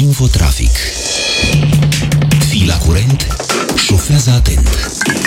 Infotrafic. Fii la curent, șofează atent.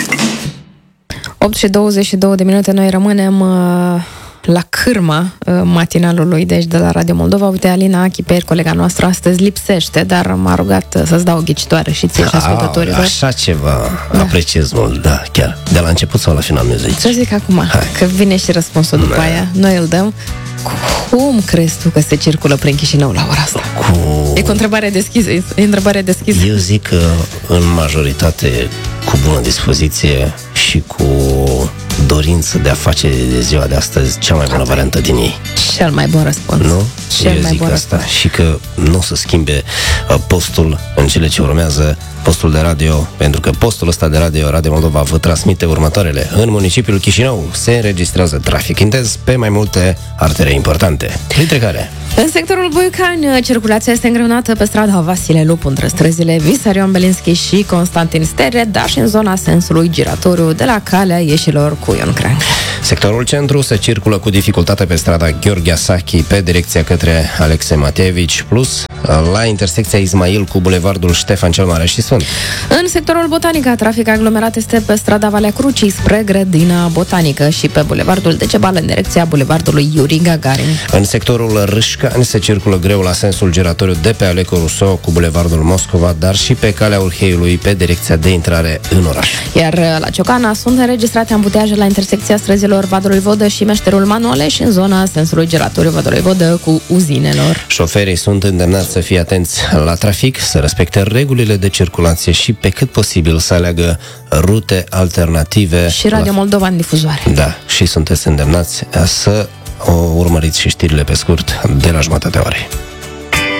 8 și 22 de minute, noi rămânem la cârma matinalului de la Radio Moldova. Uite, Alina Achiper, colega noastră, astăzi lipsește, dar m-a rugat să-ți dau o ghicitoare și ție și ascultătorilor. Așa ceva, apreciez mult, da, chiar. De la început sau la final mi-o zici? Să zic acum, că vine și răspunsul după aia. Noi îl dăm. Cum crezi tu că se circulă prin Chișinău la ora asta? E cu întrebare deschisă. E întrebare deschisă. Eu zic că în majoritate cu bună dispoziție și cu dorință de a face de ziua de astăzi cea mai bună variantă din ei. Cel mai bun răspuns. Nu? Cel Eu mai zic bun asta. răspuns. Și că nu o să schimbe postul în cele ce urmează, postul de radio, pentru că postul ăsta de radio, Radio Moldova, vă transmite următoarele. În municipiul Chișinău se înregistrează trafic intens pe mai multe artere importante. Printre care? În sectorul Buicani, circulația este îngreunată pe strada Vasile Lup între străzile Visarion Belinski și Constantin Stere, dar și în zona sensului giratoriu de la calea ieșilor cu Ion Creang. Sectorul centru se circulă cu dificultate pe strada Gheorghe Asachi pe direcția către Alexei Mateevici, plus la intersecția Ismail cu bulevardul Ștefan cel Mare și Sfânt. În sectorul Botanica, trafic aglomerat este pe strada Valea Crucii spre Grădina Botanică și pe bulevardul Decebal în direcția bulevardului Yuri Gagarin. În sectorul Râșcani se circulă greu la sensul giratoriu de pe Aleco Rousseau cu bulevardul Moscova, dar și pe calea Urheiului pe direcția de intrare în oraș. Iar la Ciocana sunt înregistrate ambuteaje la intersecția străzilor Vadului Vodă și Meșterul Manole și în zona sensului giratoriu Vadului Vodă cu uzinelor. Șoferii sunt îndemnați să fie atenți la trafic, să respecte regulile de circulație și pe cât posibil să aleagă rute alternative. Și Radio Moldova în difuzoare. Da, și sunteți îndemnați să urmăriți și știrile pe scurt de la jumătatea orei.